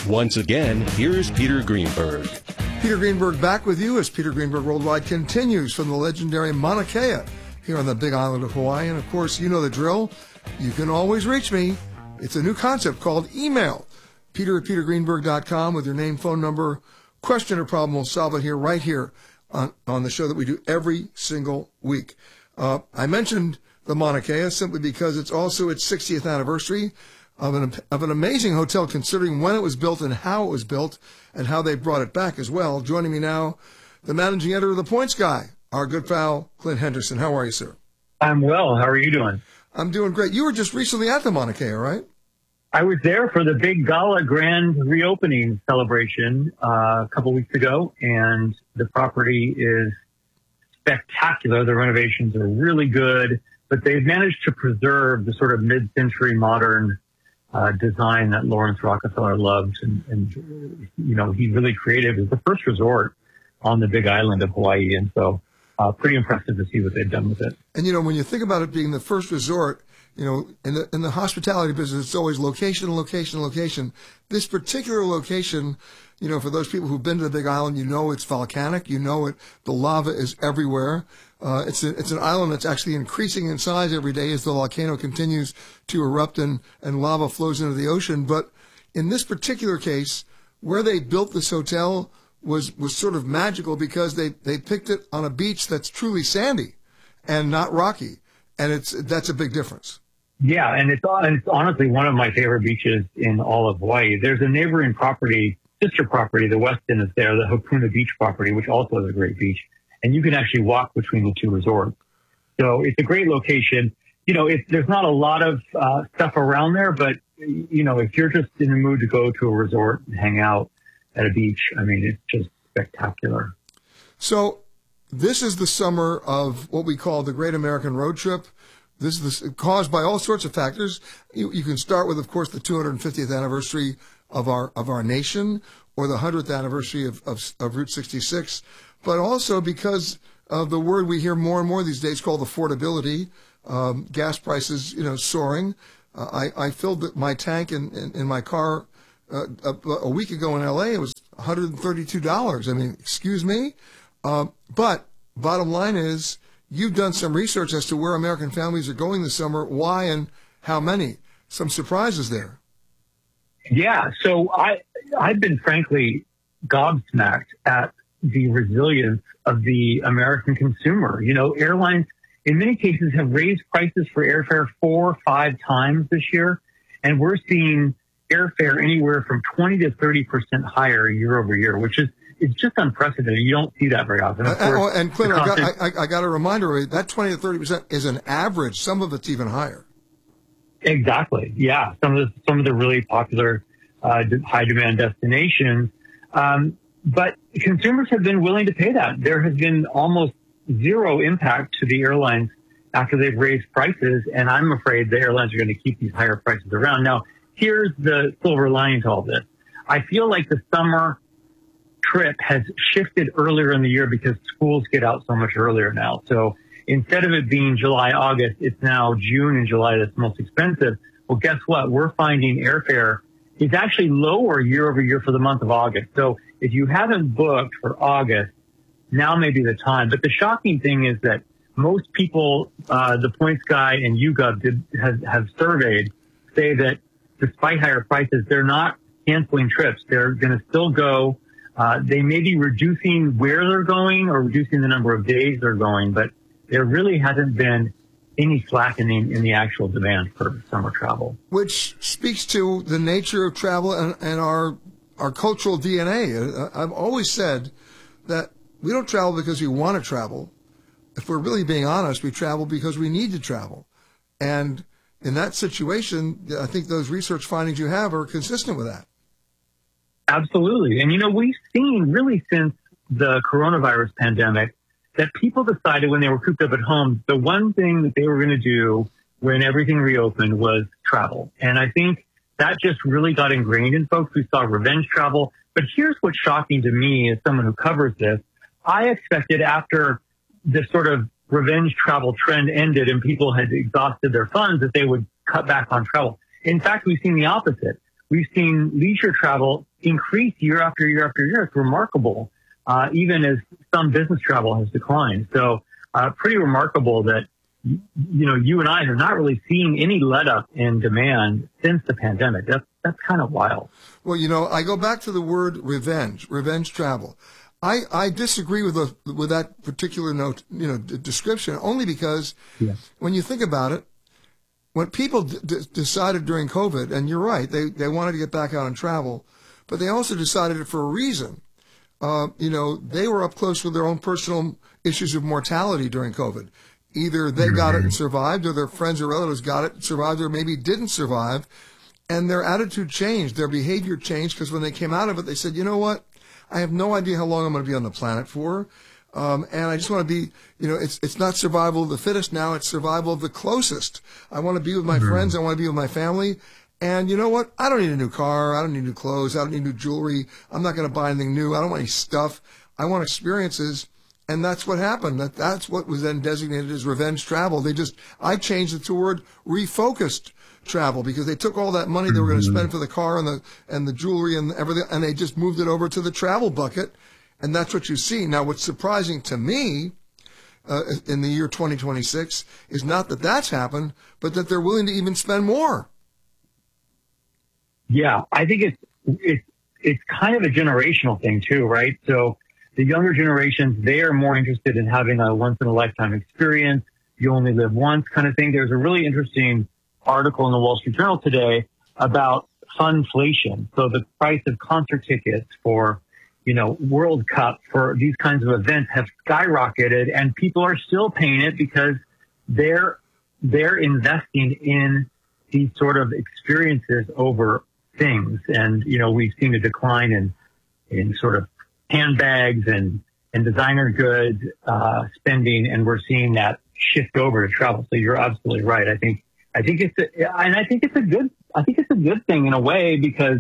Once again, here's Peter Greenberg. Peter Greenberg back with you as Peter Greenberg Worldwide continues from the legendary Mauna Kea here on the Big Island of Hawaii. And of course, you know the drill. You can always reach me. It's a new concept called email. Peter@petergreenberg.com with your name, phone number, question or problem. We'll solve it here, right here on the show that we do every single week. I mentioned the Mauna Kea simply because it's also its 60th anniversary of an amazing hotel, considering when it was built and how it was built and how they brought it back as well. Joining me now, the managing editor of The Points Guy, our good pal, Clint Henderson. How are you, sir? I'm well. How are you doing? I'm doing great. You were just recently at the Mauna Kea, right? I was there for the big gala grand reopening celebration a couple weeks ago, and the property is spectacular. The renovations are really good, but they've managed to preserve the sort of mid-century modern design that Lawrence Rockefeller loved, and you know, he really created. It was the first resort on the Big Island of Hawaii, and so pretty impressive to see what they've done with it. And you know, when you think about it being the first resort, you know, in the hospitality business, it's always location, location, location. This particular location, you know, for those people who've been to the Big Island, you know it's volcanic. You know it. The lava is everywhere. It's an island that's actually increasing in size every day as the volcano continues to erupt and lava flows into the ocean. But in this particular case, where they built this hotel was sort of magical because they picked it on a beach that's truly sandy and not rocky, and that's a big difference. Yeah, and it's honestly one of my favorite beaches in all of Hawaii. There's a neighboring property, sister property, the Westin is there, the Hapuna Beach property, which also is a great beach. And you can actually walk between the two resorts. So it's a great location. You know, there's not a lot of stuff around there, but, you know, if you're just in the mood to go to a resort and hang out at a beach, I mean, it's just spectacular. So this is the summer of what we call the Great American Road Trip. This is caused by all sorts of factors. You can start with, of course, the 250th anniversary of our nation, or the 100th anniversary of Route 66, but also because of the word we hear more and more these days called affordability. Gas prices, you know, soaring. I filled my tank in my car a week ago in L.A. It was $132. I mean, excuse me. But bottom line is, you've done some research as to where American families are going this summer, why and how many. Some surprises there. Yeah, so I've been frankly gobsmacked at the resilience of the American consumer. You know, airlines in many cases have raised prices for airfare 4 or 5 times this year, and we're seeing airfare anywhere from 20 to 30% higher year over year, which is it's just unprecedented. You don't see that very often. Of course, and Clint, I got a reminder, that 20 to 30% is an average. Some of it's even higher. Exactly. Yeah. Some of the really popular high demand destinations. But consumers have been willing to pay that. There has been almost zero impact to the airlines after they've raised prices. And I'm afraid the airlines are going to keep these higher prices around. Now, here's the silver lining to all this. I feel like the summer trip has shifted earlier in the year because schools get out so much earlier now. So instead of it being July, August, it's now June and July that's most expensive. Well, guess what? We're finding airfare is actually lower year over year for the month of August. So if you haven't booked for August, now may be the time. But the shocking thing is that most people, the Points Guy and YouGov have surveyed, say that despite higher prices, they're not canceling trips. They're going to still go. They may be reducing where they're going or reducing the number of days they're going, but there really hasn't been any slackening in the actual demand for summer travel. Which speaks to the nature of travel and our cultural DNA. I've always said that we don't travel because we want to travel. If we're really being honest, we travel because we need to travel. And in that situation, I think those research findings you have are consistent with that. Absolutely. And, you know, we've seen really since the coronavirus pandemic that people decided when they were cooped up at home, the one thing that they were going to do when everything reopened was travel. And I think that just really got ingrained in folks. We saw revenge travel. But here's what's shocking to me as someone who covers this. I expected after this sort of revenge travel trend ended and people had exhausted their funds that they would cut back on travel. In fact, we've seen the opposite. we've seen leisure travel increase year after year after year. It's remarkable, even as some business travel has declined. So pretty remarkable that, you and I have not really seen any let up in demand since the pandemic. That's kind of wild. Well, I go back to the word revenge travel. I disagree with that particular description, only because when you think about it, when people decided during COVID, and you're right, they wanted to get back out and travel, but they also decided it for a reason. They were up close with their own personal issues of mortality during COVID. Either they got it and survived, or their friends or relatives got it and survived, or maybe didn't survive. And their attitude changed, their behavior changed, because when they came out of it, they said, you know what? I have no idea how long I'm going to be on the planet for. And I just want to be, it's not survival of the fittest now, it's survival of the closest. I want to be with my friends, I want to be with my family. And you know what? I don't need a new car, I don't need new clothes, I don't need new jewelry, I'm not going to buy anything new, I don't want any stuff. I want experiences. And that's what happened. That's what was then designated as revenge travel. I changed it to the word refocused travel, because they took all that money they were going to spend for the car and the jewelry and everything, and they just moved it over to the travel bucket. And that's what you see. Now, what's surprising to me in the year 2026 is not that that's happened, but that they're willing to even spend more. Yeah, I think it's kind of a generational thing too, right? So the younger generations, they are more interested in having a once-in-a-lifetime experience. You only live once kind of thing. There's a really interesting article in the Wall Street Journal today about funflation. So the price of concert tickets for, World Cup, for these kinds of events have skyrocketed, and people are still paying it because they're investing in these sort of experiences over things. And, we've seen a decline in sort of handbags and designer goods spending, and we're seeing that shift over to travel. So you're absolutely right. I think it's a good thing in a way, because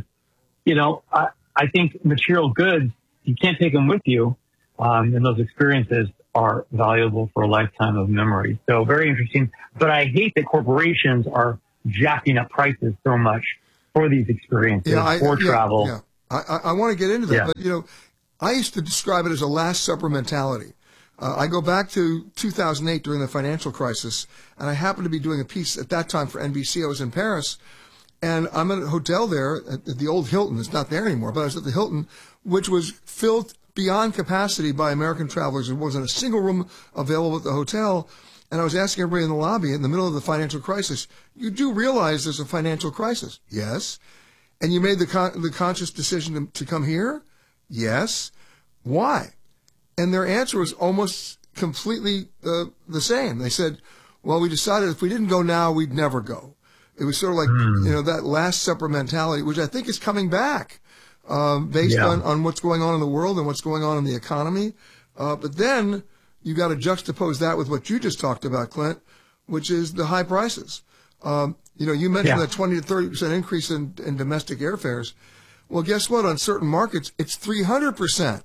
I think material goods, you can't take them with you, and those experiences are valuable for a lifetime of memory. So very interesting. But I hate that corporations are jacking up prices so much for these experiences, travel. Yeah. I want to get into that, but I used to describe it as a Last Supper mentality. I go back to 2008 during the financial crisis, and I happened to be doing a piece at that time for NBC. I was in Paris, and I'm at a hotel there at the old Hilton. It's not there anymore, but I was at the Hilton, which was filled beyond capacity by American travelers. There wasn't a single room available at the hotel. And I was asking everybody in the lobby in the middle of the financial crisis, you do realize there's a financial crisis? Yes. And you made the conscious decision to come here? Yes. Why? And their answer was almost completely the same. They said, well, we decided if we didn't go now, we'd never go. It was sort of like, that Last Supper mentality, which I think is coming back based on what's going on in the world and what's going on in the economy. But then you got to juxtapose that with what you just talked about, Clint, which is the high prices. You mentioned that 20 to 30% increase in domestic airfares. Well, guess what? On certain markets, it's 300%.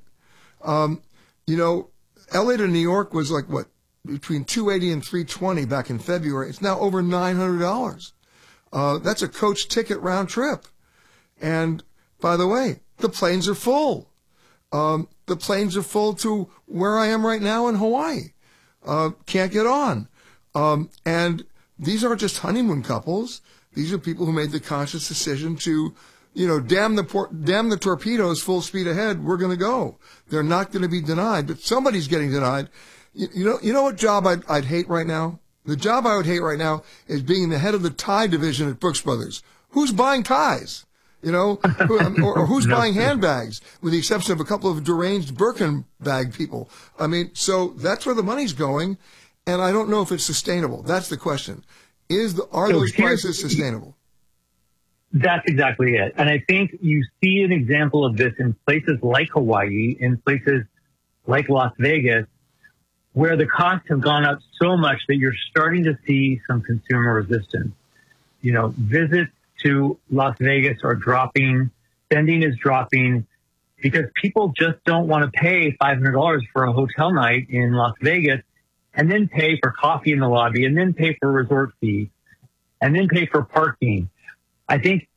LA to New York was like between $280 and $320 back in February. It's now over $900. That's a coach ticket round trip. And by the way, the planes are full. The planes are full to where I am right now in Hawaii. Can't get on. And these aren't just honeymoon couples. These are people who made the conscious decision to, damn the torpedoes, full speed ahead. We're going to go. They're not going to be denied, but somebody's getting denied. You know what job I'd hate right now? The job I would hate right now is being the head of the tie division at Brooks Brothers. Who's buying ties? Or who's buying handbags, with the exception of a couple of deranged Birkin bag people. I mean, so that's where the money's going, and I don't know if it's sustainable. That's the question. Are those prices sustainable? That's exactly it. And I think you see an example of this in places like Hawaii, in places like Las Vegas, where the costs have gone up so much that you're starting to see some consumer resistance. Visits to Las Vegas are dropping, spending is dropping, because people just don't want to pay $500 for a hotel night in Las Vegas and then pay for coffee in the lobby and then pay for resort fees and then pay for parking. I think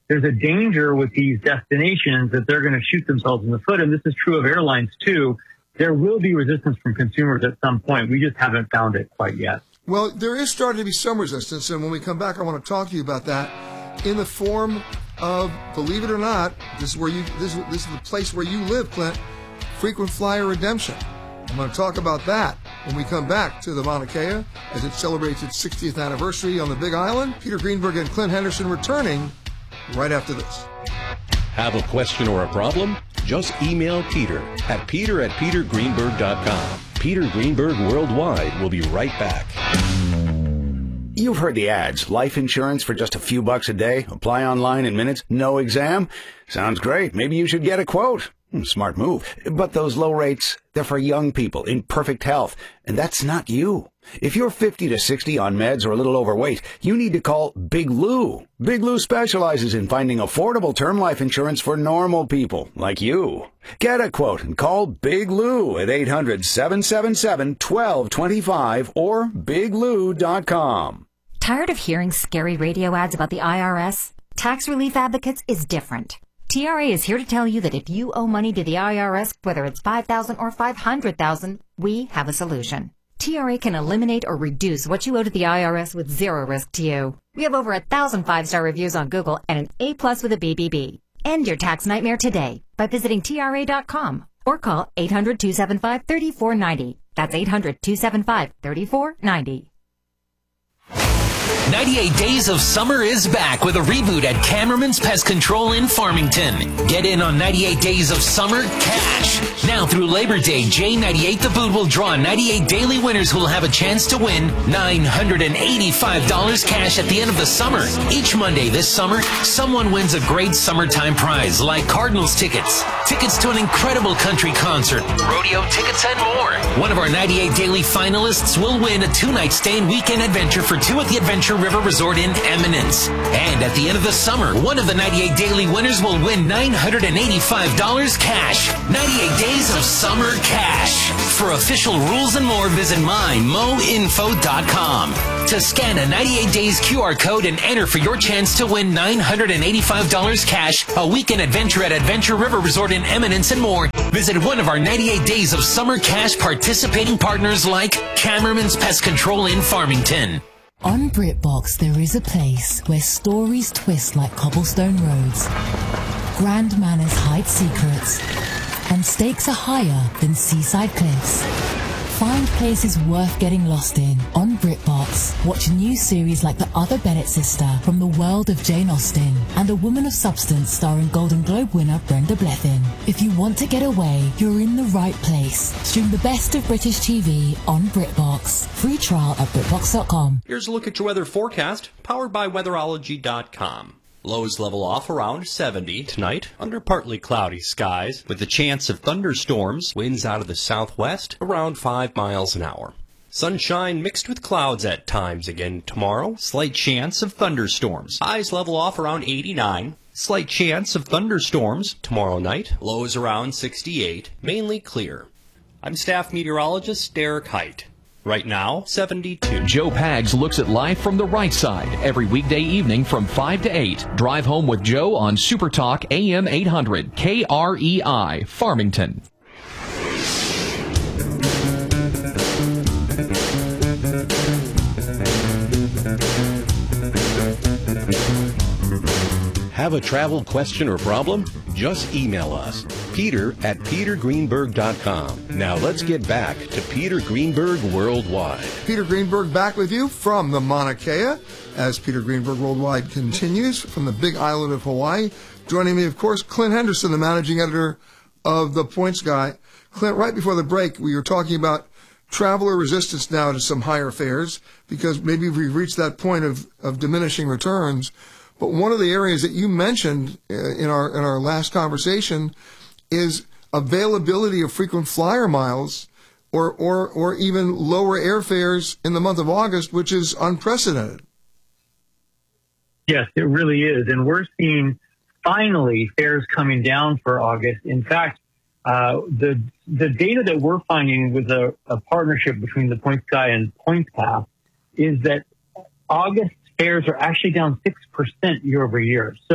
there's a danger with these destinations that they're going to shoot themselves in the foot. And this is true of airlines too. There will be resistance from consumers at some point. We just haven't found it quite yet. Well, there is starting to be some resistance. And when we come back, I want to talk to you about that in the form of, believe it or not, this is the place where you live, Clint, frequent flyer redemption. I'm going to talk about that when we come back to the Mauna Kea as it celebrates its 60th anniversary on the Big Island. Peter Greenberg and Clint Henderson returning right after this. Have a question or a problem? Just email Peter at petergreenberg.com. Peter Greenberg Worldwide will be right back. You've heard the ads. Life insurance for just a few bucks a day. Apply online in minutes. No exam. Sounds great. Maybe you should get a quote. Smart move. But those low rates, they're for young people in perfect health. And that's not you. If you're 50 to 60 on meds or a little overweight, you need to call Big Lou. Big Lou specializes in finding affordable term life insurance for normal people like you. Get a quote and call Big Lou at 800-777-1225 or biglou.com. Tired of hearing scary radio ads about the IRS? Tax Relief Advocates is different. TRA is here to tell you that if you owe money to the IRS, whether it's $5,000 or $500,000, we have a solution. TRA can eliminate or reduce what you owe to the IRS with zero risk to you. We have over 1,000 5-star reviews on Google and an A+ with a BBB. End your tax nightmare today by visiting TRA.com or call 800-275-3490. That's 800-275-3490. 98 Days of Summer is back with a reboot at Cameraman's Pest Control in Farmington. Get in on 98 Days of Summer cash. Now through Labor Day, J98 The Boot will draw 98 daily winners who will have a chance to win $985 cash at the end of the summer. Each Monday this summer, someone wins a great summertime prize like Cardinals tickets, tickets to an incredible country concert, rodeo tickets, and more. One of our 98 daily finalists will win a 2-night stay and weekend adventure for two at the Adventure River Resort in Eminence. And at the end of the summer, one of the 98 daily winners will win $985 cash. 98 Days of Summer cash. For official rules and more, visit mymoinfo.com. To scan a 98 Days QR code and enter for your chance to win $985 cash, a weekend adventure at Adventure River Resort in Eminence, and more, visit one of our 98 Days of Summer cash participating partners like Cameraman's Pest Control in Farmington. On BritBox, there is a place where stories twist like cobblestone roads, grand manners hide secrets, and stakes are higher than seaside cliffs. Find places worth getting lost in on BritBox. Watch a new series like The Other Bennett Sister from the world of Jane Austen and A Woman of Substance starring Golden Globe winner Brenda Blethyn. If you want to get away, you're in the right place. Stream the best of British TV on BritBox. Free trial at BritBox.com. Here's a look at your weather forecast, powered by weatherology.com. Lows level off around 70 tonight under partly cloudy skies with the chance of thunderstorms, winds out of the southwest around 5 miles an hour. Sunshine mixed with clouds at times again tomorrow, slight chance of thunderstorms. Highs level off around 89. Slight chance of thunderstorms tomorrow night, lows around 68, mainly clear. I'm staff meteorologist Derek Height. Right now, 72. Joe Pags looks at life from the right side every weekday evening from 5 to 8. Drive home with Joe on Super Talk AM 800 KREI Farmington. Have a travel question or problem? Just email us, Peter at petergreenberg.com. Now let's get back to Peter Greenberg Worldwide. Peter Greenberg back with you from the Mauna Kea as Peter Greenberg Worldwide continues from the Big Island of Hawaii. Joining me, of course, Clint Henderson, the managing editor of The Points Guy. Clint, right before the break, we were talking about traveler resistance now to some higher fares because maybe we've reached that point of diminishing returns. But one of the areas that you mentioned in our last conversation is availability of frequent flyer miles or even lower airfares in the month of August, which is unprecedented. Yes, it really is. And we're seeing finally fares coming down for August. In fact, the data that we're finding with a partnership between the Points Guy and PointsPass is that August fares are actually down 6% year over year. So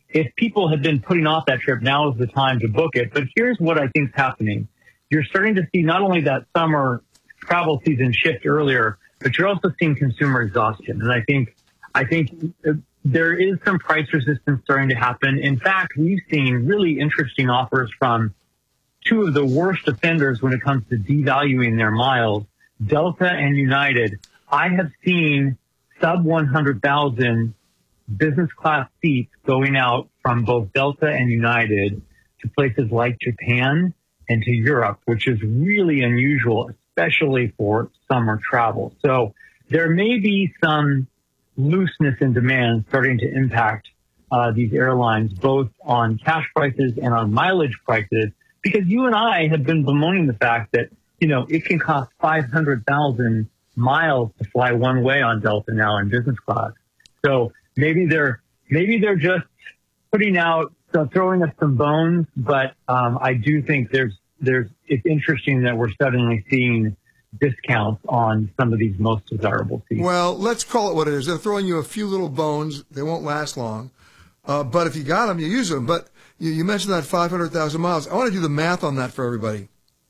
if people had been putting off that trip, now is the time to book it. But here's what I think is happening. You're starting to see not only that summer travel season shift earlier, but you're also seeing consumer exhaustion. And I think there is some price resistance starting to happen. In fact, we've seen really interesting offers from two of the worst offenders when it comes to devaluing their miles, Delta and United. I have seen sub 100,000 business class seats going out from both Delta and United to places like Japan and to Europe, which is really unusual, especially for summer travel. So there may be some looseness in demand starting to impact these airlines, both on cash prices and on mileage prices, because you and I have been bemoaning the fact that, you know, it can cost 500,000 miles to fly one way on Delta now in business class. So maybe they're just putting out, throwing us some bones, but I do think it's interesting that we're suddenly seeing discounts on some of these most desirable seats. Well, let's call it what it is. They're throwing you a few little bones. They won't last long. But if you got them, you use them. But you mentioned that 500,000 miles. I want to do the math on that for everybody.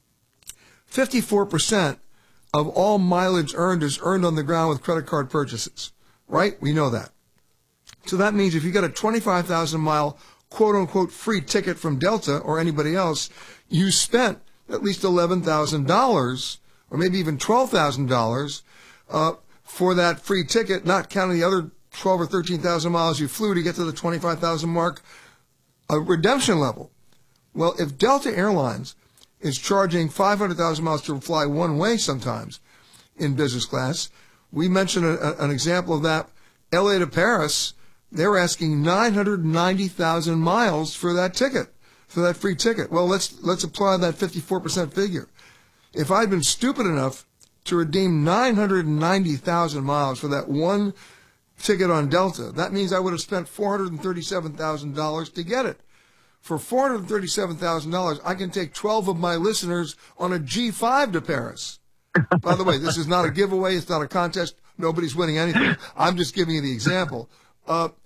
54% of all mileage earned is earned on the ground with credit card purchases, right? We know that. So that means if you get a 25,000 mile quote-unquote free ticket from Delta or anybody else, you spent at least $11,000 or maybe even $12,000 for that free ticket, not counting the other 12 or 13,000 miles you flew to get to the 25,000 mark redemption level. Well, if Delta Airlines is charging 500,000 miles to fly one way sometimes in business class, we mentioned an example of that, LA to Paris, they're asking 990,000 miles for that ticket, for that free ticket. Well, let's apply that 54% figure. If I'd been stupid enough to redeem 990,000 miles for that one ticket on Delta, that means I would have spent $437,000 to get it. For $437,000, I can take 12 of my listeners on a G5 to Paris. By the way, this is not a giveaway. It's not a contest. Nobody's winning anything. I'm just giving you the example.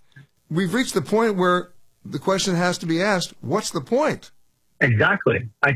We've reached the point where the question has to be asked, what's the point? Exactly. I